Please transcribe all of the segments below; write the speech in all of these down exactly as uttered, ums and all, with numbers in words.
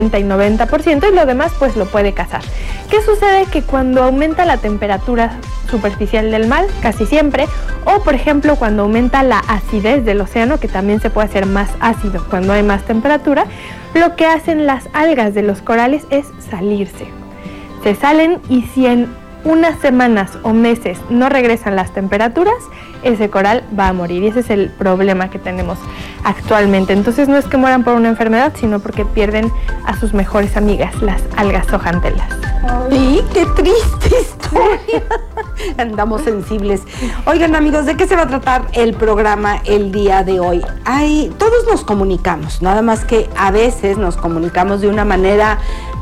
y noventa por ciento y lo demás pues lo puede cazar. ¿Qué sucede? Que cuando aumenta la temperatura superficial del mar, casi siempre, o por ejemplo cuando aumenta la acidez del océano, que también se puede hacer más ácido cuando hay más temperatura, lo que hacen las algas de los corales es salirse. Se salen y si en unas semanas o meses no regresan las temperaturas, ese coral va a morir y ese es el problema que tenemos actualmente. Entonces no es que mueran por una enfermedad, sino porque pierden a sus mejores amigas, las algas zooxantelas. ¡Ay, qué triste historia! Andamos sensibles. Oigan, amigos, ¿de qué se va a tratar el programa el día de hoy? Hay, todos nos comunicamos, nada más que a veces nos comunicamos de una manera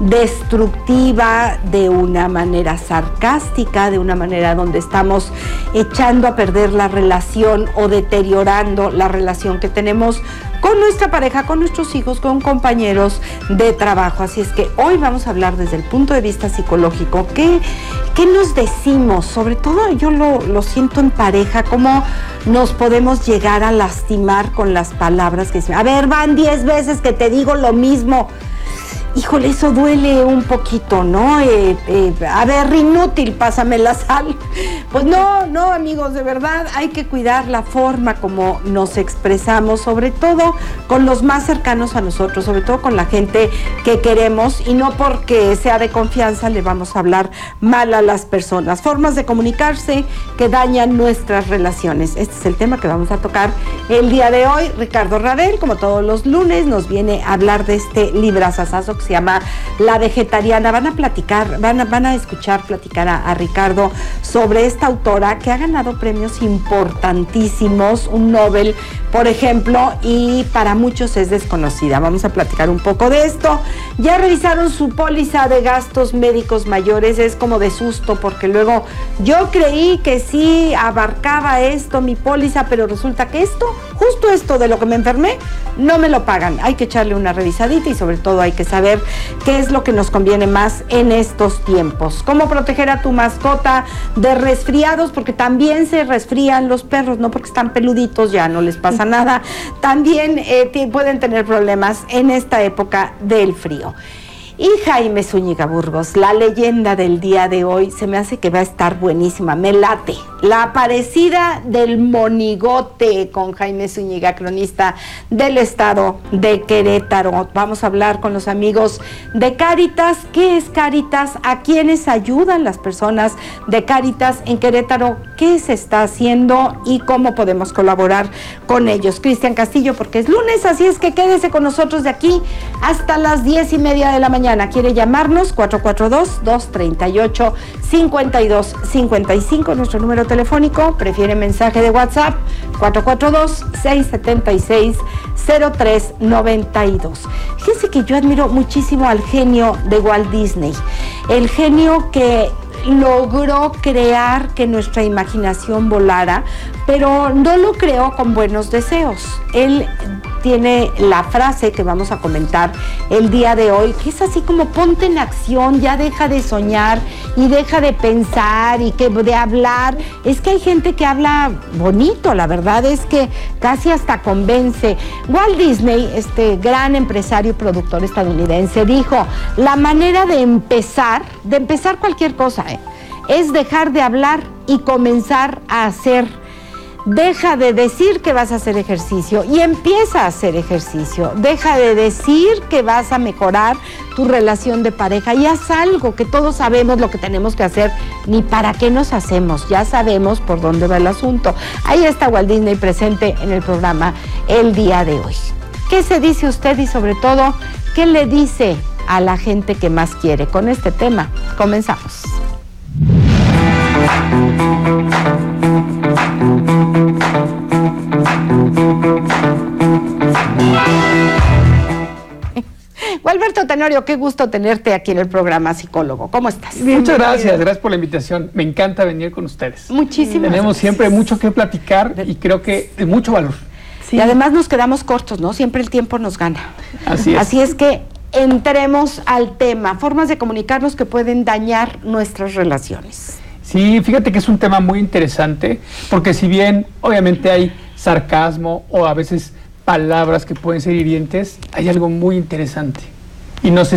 destructiva, de una manera sarcástica, de una manera donde estamos echando a perder la relación o deteriorando la relación que tenemos con nuestra pareja, con nuestros hijos, con compañeros de trabajo. Así es que hoy vamos a hablar desde el punto de vista psicológico. ¿Qué, qué nos decimos? Sobre todo yo lo, lo siento en pareja, cómo nos podemos llegar a lastimar con las palabras que decimos. A ver, van diez veces que te digo lo mismo. Híjole, eso duele un poquito, ¿no? Eh, eh, a ver, inútil, pásame la sal. Pues no, no, amigos, de verdad hay que cuidar la forma como nos expresamos, sobre todo con los más cercanos a nosotros, sobre todo con la gente que queremos, y no porque sea de confianza le vamos a hablar mal a las personas. Formas de comunicarse que dañan nuestras relaciones. Este es el tema que vamos a tocar el día de hoy. Ricardo Ravel, como todos los lunes, nos viene a hablar de este librazazazo que se llama La Vegetariana. Van a platicar, van a, van a escuchar platicar a, a Ricardo sobre esta autora que ha ganado premios importantísimos, un Nobel, por ejemplo, y para muchos es desconocida. Vamos a platicar un poco de esto. Ya revisaron su póliza de gastos médicos mayores, es como de susto, porque luego yo creí que sí abarcaba esto, mi póliza, pero resulta que esto, justo esto de lo que me enfermé, no me lo pagan. Hay que echarle una revisadita y sobre todo hay que saber qué es lo que nos conviene más en estos tiempos. Cómo proteger a tu mascota de resfriados, porque también se resfrían los perros, no porque están peluditos ya no les pasa nada, también eh, pueden tener problemas en esta época del frío. Y Jaime Zúñiga Burgos, la leyenda del día de hoy, se me hace que va a estar buenísima, me late. La aparecida del monigote con Jaime Zúñiga, cronista del estado de Querétaro. Vamos a hablar con los amigos de Cáritas. ¿Qué es Cáritas? ¿A quiénes ayudan las personas de Cáritas en Querétaro? ¿Qué se está haciendo y cómo podemos colaborar con ellos? Cristian Castillo, porque es lunes, así es que quédese con nosotros de aquí hasta las diez y media de la mañana. ¿Quiere llamarnos? cuatro cuatro dos, dos tres ocho, cinco dos cinco cinco, nuestro número telefónico. Prefiere mensaje de WhatsApp, cuatro cuatro dos, seis siete seis, cero tres nueve dos. Fíjense que yo admiro muchísimo al genio de Walt Disney, el genio que logró crear que nuestra imaginación volara, pero no lo creó con buenos deseos. Él tiene la frase que vamos a comentar el día de hoy, que es así como: ponte en acción, ya deja de soñar y deja de pensar y que de hablar. Es que hay gente que habla bonito, la verdad es que casi hasta convence. Walt Disney, este gran empresario y productor estadounidense, dijo: la manera de empezar, de empezar cualquier cosa, ¿eh? es dejar de hablar y comenzar a hacer. Deja de decir que vas a hacer ejercicio y empieza a hacer ejercicio. Deja de decir que vas a mejorar tu relación de pareja y haz algo, que todos sabemos lo que tenemos que hacer, ni para qué nos hacemos, ya sabemos por dónde va el asunto. Ahí está Walt Disney presente en el programa el día de hoy. ¿Qué se dice usted y sobre todo qué le dice a la gente que más quiere? Con este tema comenzamos. Gualberto Tenorio, qué gusto tenerte aquí en el programa, psicólogo. ¿Cómo estás? Muchas gracias, gracias por la invitación. Me encanta venir con ustedes. Muchísimas Tenemos gracias. siempre mucho que platicar y creo que de mucho valor. Sí. Y además nos quedamos cortos, ¿no? Siempre el tiempo nos gana. Así es. Así es que entremos al tema, formas de comunicarnos que pueden dañar nuestras relaciones. Sí, fíjate que es un tema muy interesante, porque si bien obviamente hay sarcasmo o a veces palabras que pueden ser hirientes, hay algo muy interesante, y nos